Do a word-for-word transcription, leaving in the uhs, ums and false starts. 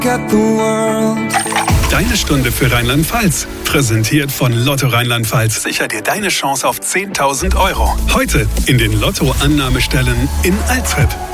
at the world. Deine Stunde für Rheinland-Pfalz. Präsentiert von Lotto Rheinland-Pfalz. Sicher dir deine Chance auf zehntausend Euro. Heute in den Lotto-Annahmestellen in Alzhep.